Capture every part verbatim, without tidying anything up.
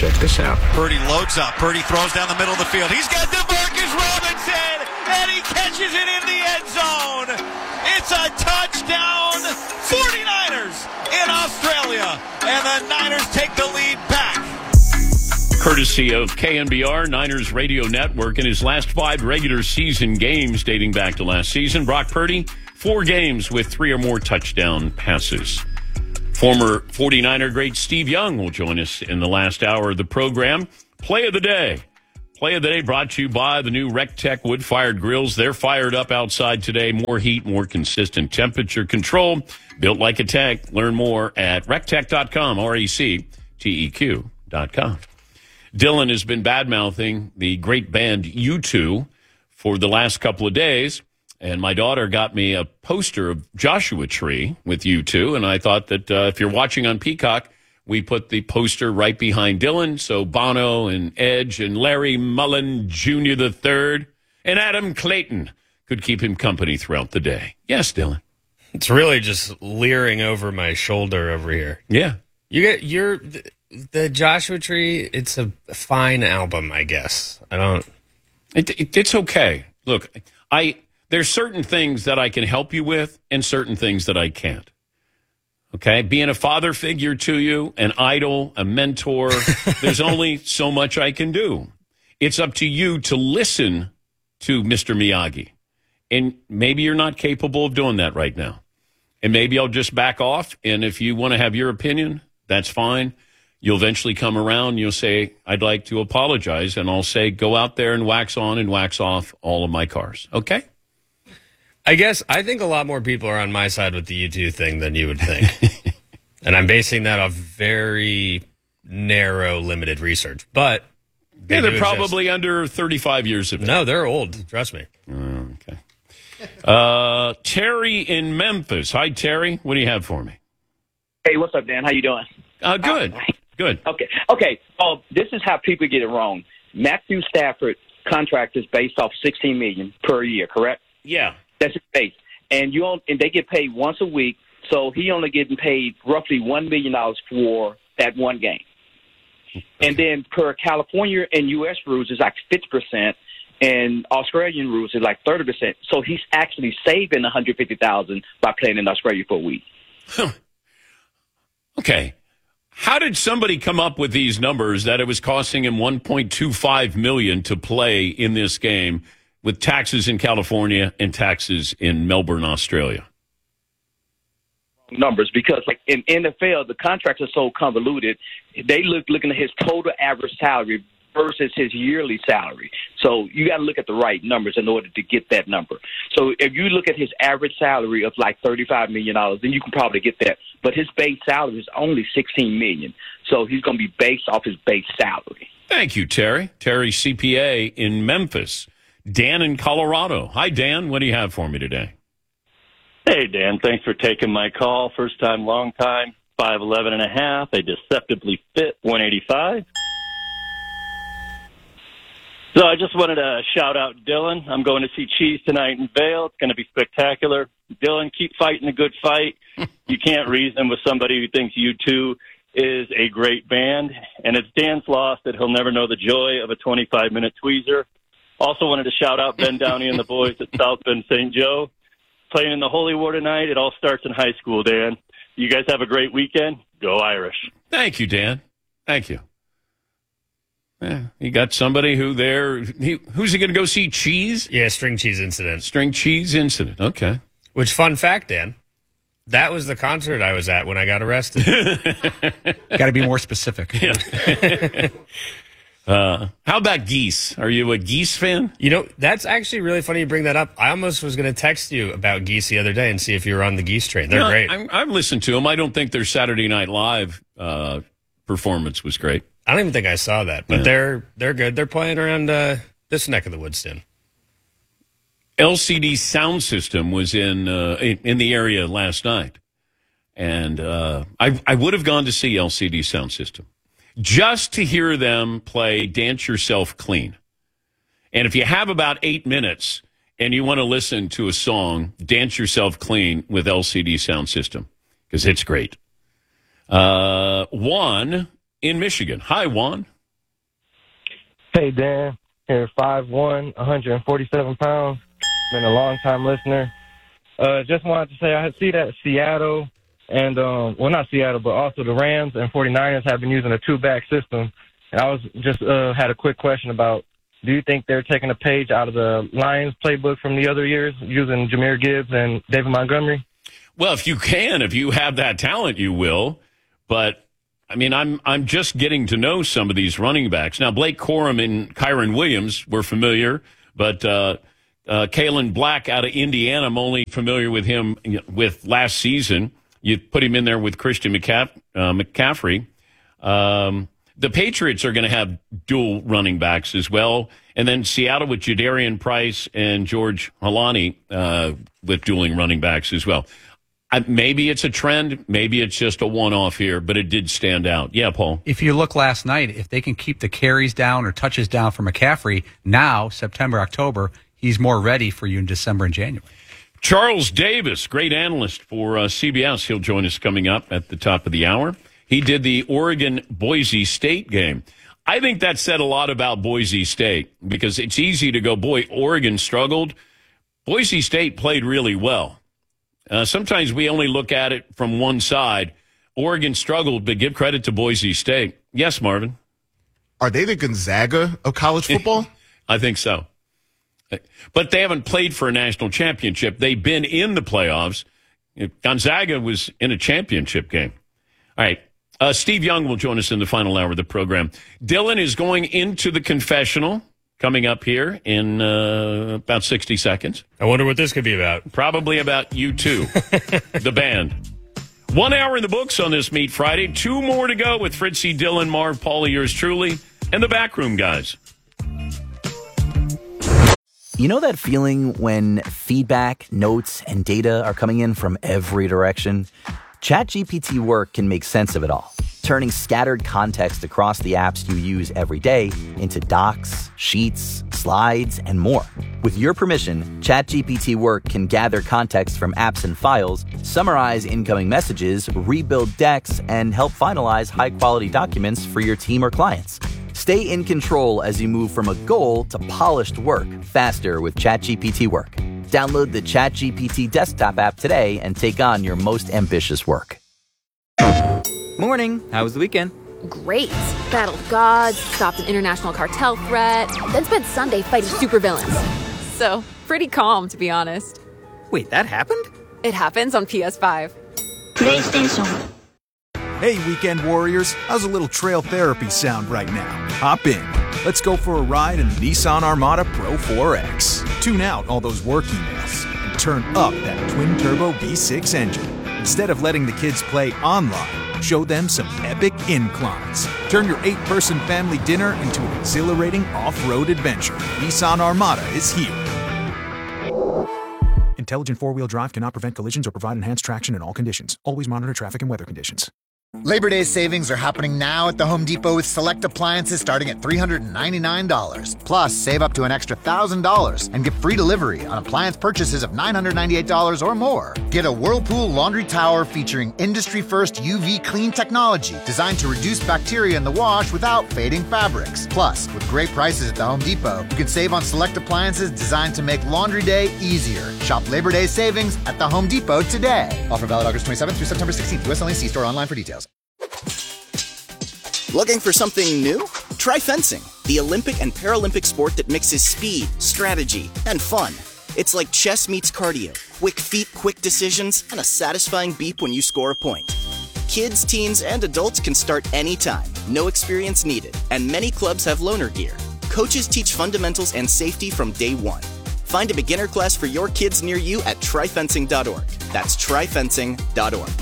Check this out. Purdy loads up. Purdy throws down the middle of the field. He's got DeMarcus Robinson, and he catches it in the end zone. It's a touchdown, forty-niners in Australia, and the Niners take the lead back. Courtesy of K N B R, Niners Radio Network. In his last five regular season games dating back to last season, Brock Purdy, four games with three or more touchdown passes. Former forty-niner great Steve Young will join us in the last hour of the program. Play of the day. Play of the day brought to you by the new RecTech wood-fired grills. They're fired up outside today. More heat, more consistent temperature control. Built like a tech. Learn more at rectech dot com, R E C T E Q dot com. Dylan has been bad-mouthing the great band U two for the last couple of days, and my daughter got me a poster of Joshua Tree with U two, and I thought that uh, if you're watching on Peacock, we put the poster right behind Dylan, so Bono and Edge and Larry Mullen Junior the third and Adam Clayton could keep him company throughout the day. Yes, Dylan. It's really just leering over my shoulder over here. Yeah. You get you're the Joshua Tree. It's a fine album, I guess. I don't. It, it, it's okay. Look, I there's certain things that I can help you with, and certain things that I can't. Okay, being a father figure to you, an idol, a mentor, there's only so much I can do. It's up to you to listen to Mister Miyagi, and maybe you're not capable of doing that right now, and maybe I'll just back off. And if you want to have your opinion, that's fine. You'll eventually come around and you'll say, I'd like to apologize. And I'll say, go out there and wax on and wax off all of my cars. Okay? I guess I think a lot more people are on my side with the U two thing than you would think. And I'm basing that off very narrow, limited research. But they yeah, they're exist. Probably under thirty-five years of age. No, they're old. Trust me. Oh, okay. Uh, Terry in Memphis. Hi, Terry. What do you have for me? Hey, what's up, Dan? How you doing? Uh, good. Uh, Good. Okay. Okay. Oh, this is how people get it wrong. Matthew Stafford contract is based off sixteen million dollars per year, correct? Yeah. That's his base. And you on, and they get paid once a week, so he only getting paid roughly one million dollars for that one game. Okay. And then per California and U S rules is like fifty percent, and Australian rules is like thirty percent. So he's actually saving one hundred fifty thousand dollars by playing in Australia for a week. Huh. Okay. How did somebody come up with these numbers that it was costing him one point two five million dollars to play in this game with taxes in California and taxes in Melbourne, Australia? Numbers, because like in N F L, the contracts are so convoluted. They look looking at his total average salary versus his yearly salary. So you got to look at the right numbers in order to get that number. So if you look at his average salary of like thirty-five million dollars, then you can probably get that. But his base salary is only sixteen million dollars. So he's going to be based off his base salary. Thank you, Terry. Terry, C P A in Memphis. Dan in Colorado. Hi, Dan. What do you have for me today? Hey, Dan. Thanks for taking my call. First time, long time. five eleven and a half. A deceptively fit one eighty-five. So I just wanted to shout out Dylan. I'm going to see Cheese tonight in Vail. It's going to be spectacular. Dylan, keep fighting a good fight. You can't reason with somebody who thinks U two is a great band. And it's Dan's loss that he'll never know the joy of a twenty-five minute tweezer. Also wanted to shout out Ben Downey and the boys at South Bend Saint Joe. Playing in the Holy War tonight. It all starts in high school, Dan. You guys have a great weekend. Go Irish. Thank you, Dan. Thank you. Yeah, you got somebody who there. He, who's he going to go see? Cheese? Yeah, String Cheese Incident. String Cheese Incident. Okay. Which, fun fact, Dan, that was the concert I was at when I got arrested. Got to be more specific. Yeah. uh, how about Geese? Are you a Geese fan? You know, that's actually really funny you bring that up. I almost was going to text you about Geese the other day and see if you were on the Geese train. They're no, great. I'm, I've listened to them. I don't think their Saturday Night Live uh, performance was great. I don't even think I saw that, but yeah. they're they're good. They're playing around uh, this neck of the woods soon. L C D Sound System was in uh, in, in the area last night, and uh, I I would have gone to see L C D Sound System just to hear them play "Dance Yourself Clean." And if you have about eight minutes and you want to listen to a song, "Dance Yourself Clean" with L C D Sound System, because it's great. Uh, one. in Michigan. Hi, Juan. Hey, Dan. Here, five one, one hundred forty-seven pounds. Been a long-time listener. Uh, just wanted to say I see that Seattle and, um, well, not Seattle, but also the Rams and 49ers have been using a two-back system. And I was just uh, had a quick question about, do you think they're taking a page out of the Lions playbook from the other years using Jahmyr Gibbs and David Montgomery? Well, if you can, if you have that talent, you will. But, I mean, I'm I'm just getting to know some of these running backs. Now, Blake Corum and Kyron Williams were familiar, but uh, uh, Kalen Black out of Indiana, I'm only familiar with him with last season. You put him in there with Christian McCaff- uh, McCaffrey. Um, the Patriots are going to have dual running backs as well. And then Seattle with Jadarian Price and George Holani uh, with dueling running backs as well. I, maybe it's a trend. Maybe it's just a one-off here, but it did stand out. Yeah, Paul. If you look last night, if they can keep the carries down or touches down for McCaffrey, now, September, October, he's more ready for you in December and January. Charles Davis, great analyst for uh, C B S. He'll join us coming up at the top of the hour. He did the Oregon-Boise State game. I think that said a lot about Boise State because it's easy to go, boy, Oregon struggled. Boise State played really well. Uh, sometimes we only look at it from one side. Oregon struggled, but give credit to Boise State. Yes, Marvin? Are they the Gonzaga of college football? I think so. But they haven't played for a national championship. They've been in the playoffs. Gonzaga was in a championship game. All right. Uh, Steve Young will join us in the final hour of the program. Dylan is going into the confessional coming up here in uh, about sixty seconds. I wonder what this could be about. Probably about U two, the band. One hour in the books on this Meat Friday. Two more to go with Fritzy, Dylan, Marv, Paulie, yours truly, and the Backroom guys. You know that feeling when feedback, notes, and data are coming in from every direction? ChatGPT Work can make sense of it all, turning scattered context across the apps you use every day into docs, sheets, slides, and more. With your permission, ChatGPT Work can gather context from apps and files, summarize incoming messages, rebuild decks, and help finalize high-quality documents for your team or clients. Stay in control as you move from a goal to polished work faster with ChatGPT Work. Download the ChatGPT desktop app today and take on your most ambitious work. Morning. How was the weekend? Great. Battled gods, stopped an international cartel threat, then spent Sunday fighting supervillains. So, pretty calm, to be honest. Wait, that happened? It happens on P S five. PlayStation. Hey, weekend warriors. How's a little trail therapy sound right now? Hop in. Let's go for a ride in the Nissan Armada Pro four X. Tune out all those work emails and turn up that twin-turbo V six engine. Instead of letting the kids play online, show them some epic inclines. Turn your eight-person family dinner into an exhilarating off-road adventure. Nissan Armada is here. Intelligent four-wheel drive cannot prevent collisions or provide enhanced traction in all conditions. Always monitor traffic and weather conditions. Labor Day savings are happening now at the Home Depot with select appliances starting at three hundred ninety-nine dollars. Plus, save up to an extra one thousand dollars and get free delivery on appliance purchases of nine hundred ninety-eight dollars or more. Get a Whirlpool laundry tower featuring industry-first U V clean technology designed to reduce bacteria in the wash without fading fabrics. Plus, with great prices at the Home Depot, you can save on select appliances designed to make laundry day easier. Shop Labor Day savings at the Home Depot today. Offer valid August twenty-seventh through September sixteenth. U S only. See store online for details. Looking for something new? Try fencing, the Olympic and Paralympic sport that mixes speed, strategy, and fun. It's like chess meets cardio, quick feet, quick decisions, and a satisfying beep when you score a point. Kids, teens, and adults can start anytime, no experience needed, and many clubs have loaner gear. Coaches teach fundamentals and safety from day one. Find a beginner class for your kids near you at try fencing dot org. That's try fencing dot org.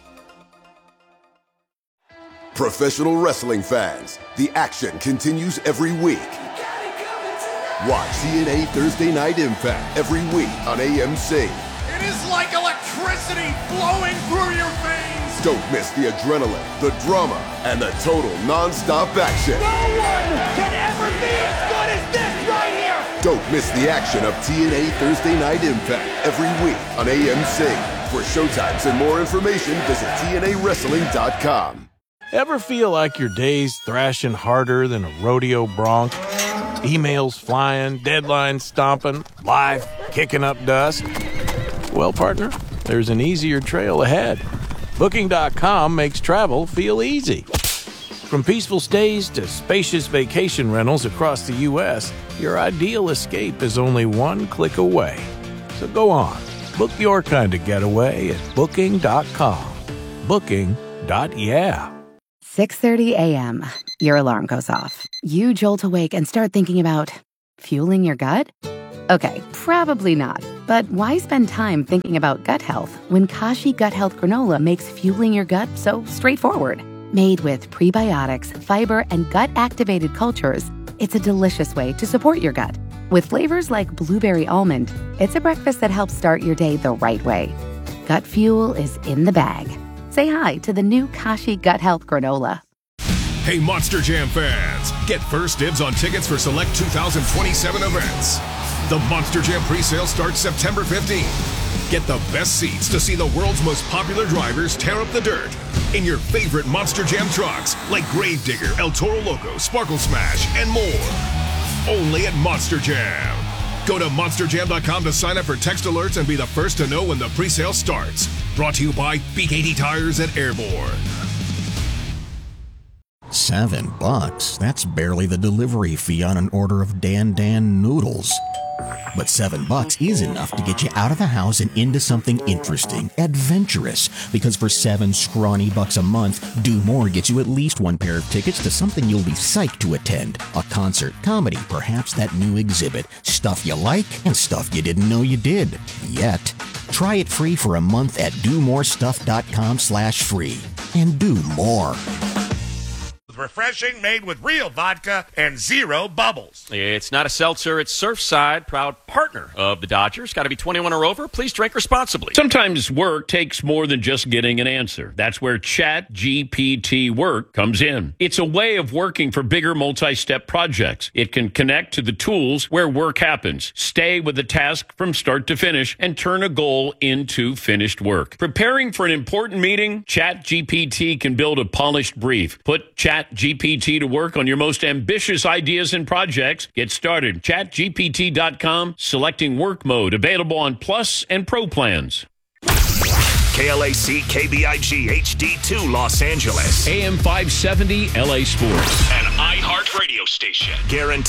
Professional wrestling fans, the action continues every week. Watch T N A Thursday Night Impact every week on A M C. It is like electricity flowing through your veins. Don't miss the adrenaline, the drama, and the total non-stop action. No one can ever be as good as this right here. Don't miss the action of T N A Thursday Night Impact every week on A M C. For showtimes and more information, visit T N A wrestling dot com. Ever feel like your day's thrashing harder than a rodeo bronc? Emails flying, deadlines stomping, life kicking up dust? Well, partner, there's an easier trail ahead. Booking dot com makes travel feel easy. From peaceful stays to spacious vacation rentals across the U S, your ideal escape is only one click away. So go on, book your kind of getaway at booking dot com. Booking. Yeah. six thirty a.m. Your alarm goes off. You jolt awake and start thinking about fueling your gut? Okay, probably not. But why spend time thinking about gut health when Kashi Gut Health Granola makes fueling your gut so straightforward? Made with prebiotics, fiber, and gut-activated cultures, it's a delicious way to support your gut. With flavors like blueberry almond, it's a breakfast that helps start your day the right way. Gut fuel is in the bag. Say hi to the new Kashi Gut Health Granola. Hey, Monster Jam fans, get first dibs on tickets for select two thousand twenty-seven events. The Monster Jam presale starts September fifteenth. Get the best seats to see the world's most popular drivers tear up the dirt in your favorite Monster Jam trucks like Gravedigger, El Toro Loco, Sparkle Smash, and more. Only at Monster Jam. Go to monster jam dot com to sign up for text alerts and be the first to know when the presale starts. Brought to you by B K T Tires at Airborne. Seven bucks? That's barely the delivery fee on an order of Dan Dan noodles. But seven bucks is enough to get you out of the house and into something interesting, adventurous. Because for seven scrawny bucks a month, Do More gets you at least one pair of tickets to something you'll be psyched to attend. A concert, comedy, perhaps that new exhibit. Stuff you like and stuff you didn't know you did. Yet. Try it free for a month at do more stuff dot com slash free. And do more. Refreshing, made with real vodka and zero bubbles. It's not a seltzer, it's Surfside, proud partner of the Dodgers. Got to be twenty-one or over. Please drink responsibly. Sometimes work takes more than just getting an answer. That's where Chat G P T Work comes in. It's a way of working for bigger multi-step projects. It can connect to the tools where work happens, stay with the task from start to finish, and turn a goal into finished work. Preparing for an important meeting, Chat G P T can build a polished brief. Put Chat G P T to work on your most ambitious ideas and projects. Get started. chat G P T dot com, selecting work mode, available on Plus and Pro plans. K L A C K B I G H D two Los Angeles. A M five seventy L A Sports. An iHeart radio station. Guaranteed